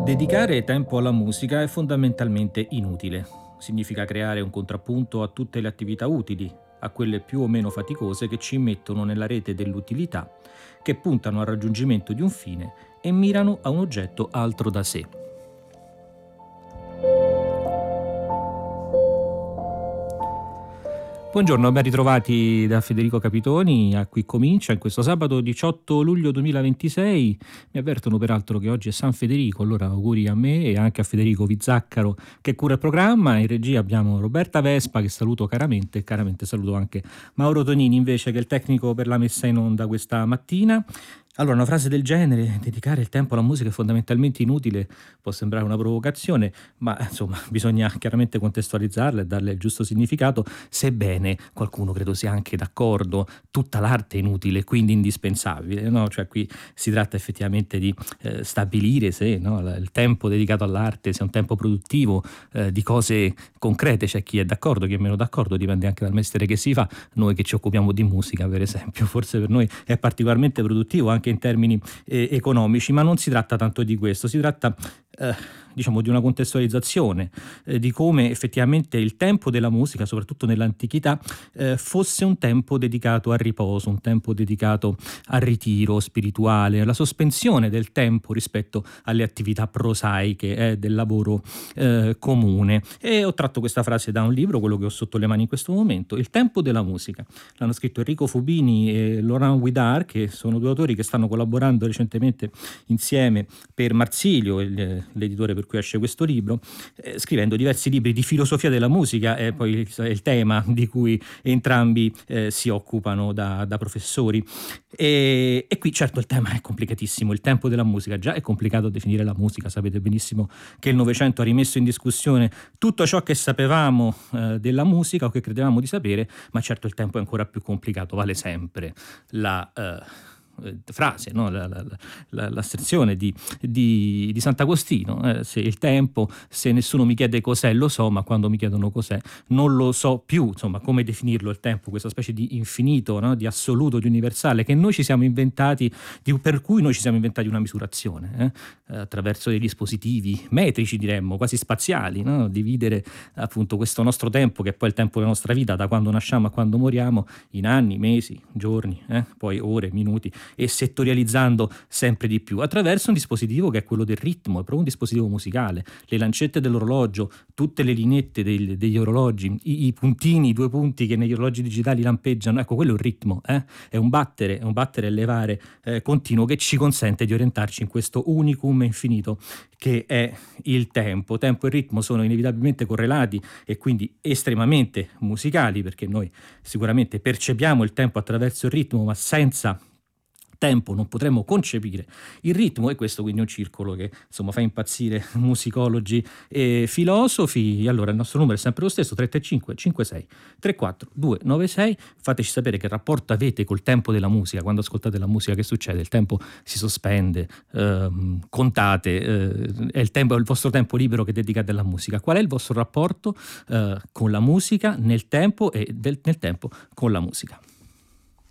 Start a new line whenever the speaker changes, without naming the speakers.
Dedicare tempo alla musica è fondamentalmente inutile. Significa creare un contrappunto a tutte le attività utili, a quelle più o meno faticose che ci immettono nella rete dell'utilità, che puntano al raggiungimento di un fine e mirano a un oggetto altro da sé. Buongiorno, ben ritrovati da Federico Capitoni a Qui Comincia in questo sabato 18 luglio 2026. Mi avvertono peraltro che oggi è San Federico, allora auguri a me e anche a Federico Vizzaccaro che cura il programma. In regia abbiamo Roberta Vespa che saluto caramente e caramente saluto anche Mauro Tonini invece che è il tecnico per la messa in onda questa mattina. Allora, una frase del genere, dedicare il tempo alla musica è fondamentalmente inutile, può sembrare una provocazione, ma insomma bisogna chiaramente contestualizzarla e darle il giusto significato, sebbene qualcuno credo sia anche d'accordo, tutta l'arte è inutile, quindi indispensabile, no? Cioè qui si tratta effettivamente di stabilire se no, il tempo dedicato all'arte sia un tempo produttivo di cose concrete, c'è chi è d'accordo, chi è meno d'accordo, dipende anche dal mestiere che si fa, noi che ci occupiamo di musica per esempio, forse per noi è particolarmente produttivo anche in termini economici, ma non si tratta tanto di questo, si tratta diciamo di una contestualizzazione di come effettivamente il tempo della musica, soprattutto nell'antichità, fosse un tempo dedicato al riposo, un tempo dedicato al ritiro spirituale, alla sospensione del tempo rispetto alle attività prosaiche del lavoro comune. E ho tratto questa frase da un libro, quello che ho sotto le mani in questo momento, Il tempo della musica. L'hanno scritto Enrico Fubini e Laurent Huidar, che sono due autori che stanno collaborando recentemente insieme per Marsilio, l'editore per cui esce questo libro, scrivendo diversi libri di filosofia della musica, è poi il tema di cui entrambi si occupano da professori. E qui certo il tema è complicatissimo, il tempo della musica, già è complicato definire la musica, sapete benissimo che il Novecento ha rimesso in discussione tutto ciò che sapevamo della musica o che credevamo di sapere, ma certo il tempo è ancora più complicato, vale sempre la frase, no? L'asserzione di Sant'Agostino, se il tempo, se nessuno mi chiede cos'è lo so, ma quando mi chiedono cos'è non lo so più, insomma come definirlo il tempo, questa specie di infinito, no? Di assoluto, di universale che noi ci siamo inventati, per cui noi ci siamo inventati una misurazione attraverso dei dispositivi metrici, diremmo, quasi spaziali, no? Dividere appunto questo nostro tempo, che è poi il tempo della nostra vita, da quando nasciamo a quando moriamo, in anni, mesi, giorni, poi ore, minuti, e settorializzando sempre di più attraverso un dispositivo che è quello del ritmo, è proprio un dispositivo musicale, le lancette dell'orologio, tutte le linette degli orologi, i puntini, i due punti che negli orologi digitali lampeggiano, ecco quello è un ritmo, è un battere e levare continuo che ci consente di orientarci in questo unicum infinito che è il tempo. Tempo e ritmo sono inevitabilmente correlati e quindi estremamente musicali, perché noi sicuramente percepiamo il tempo attraverso il ritmo, ma senza tempo non potremmo concepire il ritmo, e questo quindi è un circolo che insomma fa impazzire musicologi e filosofi. Allora il nostro numero è sempre lo stesso, 335 56 34 296. Fateci sapere che rapporto avete col tempo della musica, quando ascoltate la musica che succede? Il tempo si sospende, contate, è il vostro tempo libero che dedicate alla musica. Qual è il vostro rapporto con la musica nel tempo e nel tempo con la musica?